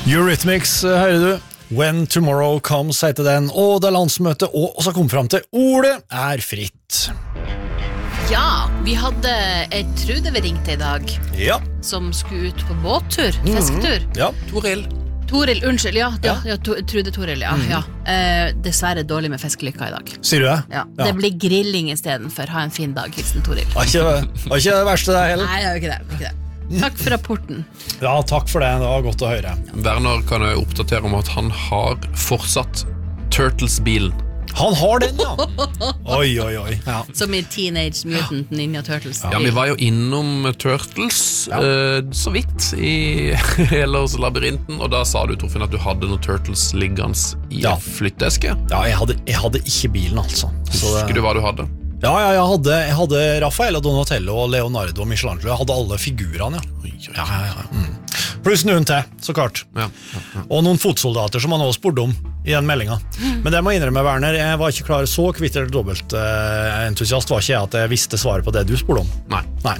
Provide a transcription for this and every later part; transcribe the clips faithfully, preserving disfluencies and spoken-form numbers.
Eurythmics, hører du When Tomorrow Comes heter den, og det er landsmøte, og så kom frem til ordet er fritt. Ja, vi hadde et Trude vi ringte i dag, Ja. som skulle ut på båttur, fisketur. Ja. Toril. Toril, unnskyld, ja, ja, Ja. ja to, Trude Toril, ja, ja. Eh, dessverre dårlig med fiskelykka i dag. Sier du det? Ja, det blir grilling i stedet for ha en fin dag, hilsen Toril. Var ikke, var ikke det verste det heller? Nei, det er jo ikke det, det er ikke det. Takk for rapporten. Ja, takk for det, det var godt å høre. Werner kan jeg oppdatere om at han har fortsatt Turtles-bilen. Han har den, ja. Oi, oi, oi. Ja. Som i Teenage Mutant Ninja Turtles. Ja, vi var jo innom Turtles Ja. eh, så vidt i Helers labyrinten, og da sa du, Torfinn, at du hadde noen Turtles liggende i Ja. flytteeske. Ja, jeg hadde, jeg hadde ikke bilen, altså. Så det- Husker du hva du hadde? Ja, ja, jeg hadde, jeg hadde Raphael og Donatello og Leonardo og Michelangelo. Jeg hadde alle figurene, ja. Oi, oi, oi. Ja, ja, ja. Mm. Pluss noen til, så klart. Ja, ja, ja. Og noen fotsoldater som han også spurte om i den meldingen. Men det må jeg innrømme, Werner, jeg var ikke klar så kvitt eller dobbelt eh, entusiast var ikke jeg at jeg visste svaret på det du spurte om. Nei, Nei.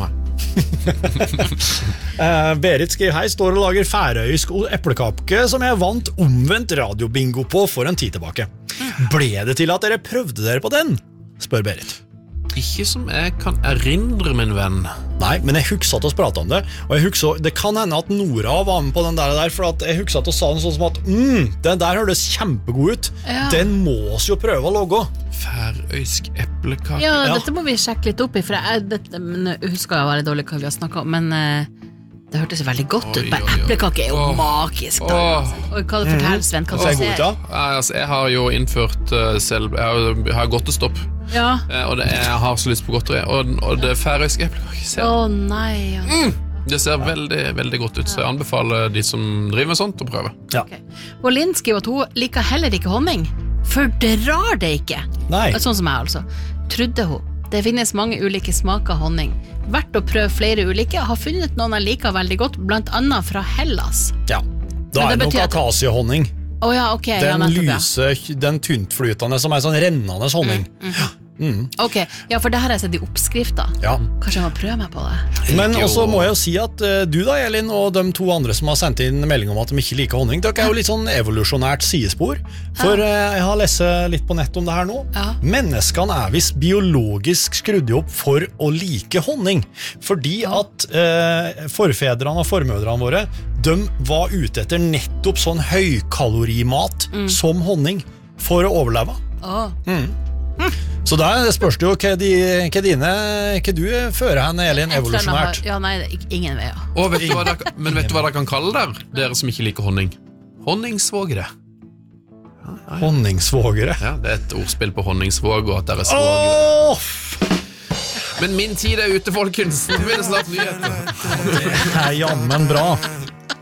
eh, Berit skriver hei, står og lager færøysk eplekapke som jeg vant omvendt radiobingo på for en tid tilbake. Ble det til at dere prøvde dere på den? Spør Berit. Ikke som jeg kan erindre, min venn. Nei, men jeg husker at oss pratet om det, og jeg husker, det kan hende at Nora var med på den der, der for at jeg husker at oss sa den sånn som at mm, den der hørtes kjempegod ut, Ja. den må oss jo prøve å logge. Færøysk eplekake. Ja, Ja. dette må vi sjekke litt opp i, for jeg, dette, men jeg husker jeg var litt dårlig hva vi har snakket om, men eh, det hørtes jo veldig godt Oi, ut. Bare oi, oi. eplekake er jo Åh. magisk. Da, Åh. altså. Og hva du forteller, Sven, hva Så jeg du går ut, ser. ja? Nei, altså, jeg har jo innført uh, selv Jeg har, jeg har godtestopp, Ja. eh, og det, jeg har så lyst på godteri. Og, og det færøyske eplekake ser, Å nei, ja. det ser veldig, veldig godt ut. Så jeg anbefaler de som driver med sånt, å prøve. Ja. Ok. Og Linn skriver at hun liker heller ikke honning. Fordrar det ikke. Nei. Sånn som jeg altså. Trodde hun. Det finnes mange ulike smaker av honning. Verdt å prøve flere ulike. Har funnet noen jeg liker veldig godt, blant annet fra Hellas. Ja. Da Men er det det nok betyr at- akasiehonning. Å ja, ok. ja, Den nettopp, ja. lyse, den tyntflytende som er sånn rennende honning. Ok, ja, for det her har jeg sett i oppskrifter. Ja. Kanskje jeg må prøve meg på det. Men liker også jo- må jeg jo si at eh, du da, Elin, og de to andre som har sendt inn melding om at de ikke liker honning, dere er jo litt sånn evolusjonært sidespor. For eh, jeg har lest litt på nett om det her nå. Ja. Menneskene er visst biologisk skrudd opp for å like honning. Fordi at eh, forfedrene og formødrene våre, de var ute etter nettopp sånn høykalorimat som honning for å overleve. Åh. Så da spørs det jo hva, de, hva dine hva du fører henne, Elin, Et eller annet evolusjonært. har- Ja, nei, det er ikke- ingen veier. Og vet du hva dere, men vet du hva dere kan kalle dere? Dere som ikke liker honning. Honningsvågere. Honningsvågere. Ja, det er et ordspill på honningsvåg, og at dere er svågere. Åh, f- Men min tid er ute, folkens. Nå blir det snart nyheter. det er jammen bra.